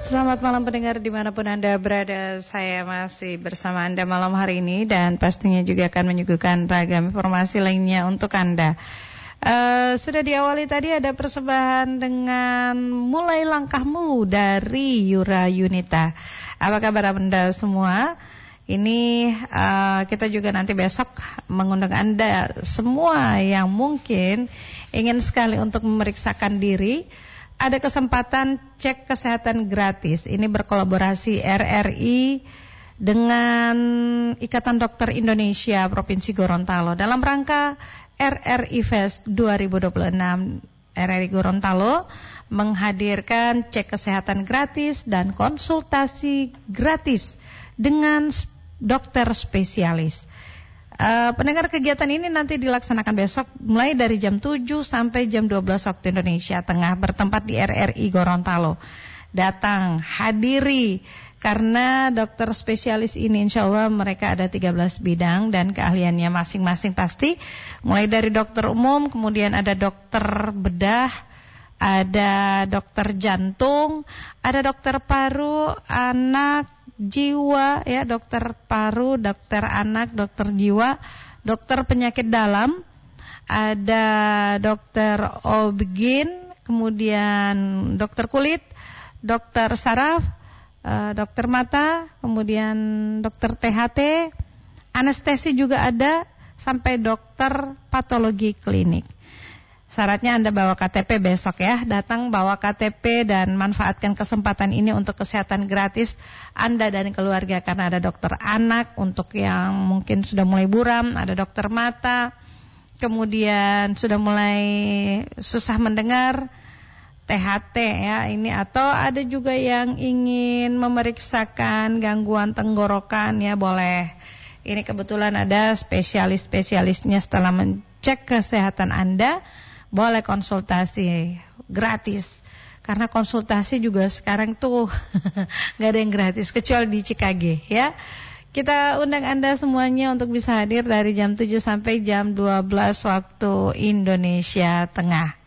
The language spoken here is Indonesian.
Selamat malam pendengar dimanapun Anda berada. Saya masih bersama Anda malam hari ini dan pastinya juga akan menyuguhkan ragam informasi lainnya untuk Anda. Sudah diawali tadi ada persembahan dengan Mulai Langkahmu dari Yura Yunita. Apa kabar Anda semua? Ini kita juga nanti besok mengundang Anda semua yang mungkin ingin sekali untuk memeriksakan diri. Ada kesempatan cek kesehatan gratis. Ini berkolaborasi RRI dengan Ikatan Dokter Indonesia Provinsi Gorontalo dalam rangka RRI Fest 2026. RRI Gorontalo menghadirkan cek kesehatan gratis dan konsultasi gratis dengan dokter spesialis. Pendengar, kegiatan ini nanti dilaksanakan besok mulai dari jam 7 sampai jam 12 waktu Indonesia Tengah, bertempat di RRI Gorontalo. Datang, hadiri, karena dokter spesialis ini insya Allah mereka ada 13 bidang dan keahliannya masing-masing pasti. Mulai dari dokter umum, kemudian ada dokter bedah, ada dokter jantung, ada dokter paru, anak, jiwa, ya, dokter paru, dokter anak, dokter jiwa, dokter penyakit dalam, ada dokter obgyn, kemudian dokter kulit, dokter saraf, dokter mata, kemudian dokter THT, anestesi juga ada, sampai dokter patologi klinik. Syaratnya Anda bawa KTP besok ya. Datang bawa KTP dan manfaatkan kesempatan ini untuk kesehatan gratis Anda dan keluarga. Karena ada dokter anak untuk yang mungkin sudah mulai buram, ada dokter mata, kemudian sudah mulai susah mendengar, THT ya ini, atau ada juga yang ingin memeriksakan gangguan tenggorokan ya boleh. Ini kebetulan ada spesialis-spesialisnya. Setelah mencek kesehatan Anda, boleh konsultasi gratis. Karena konsultasi juga sekarang tuh gak ada yang gratis kecuali di Cikage ya. Kita undang Anda semuanya untuk bisa hadir dari jam 7 sampai jam 12 waktu Indonesia Tengah.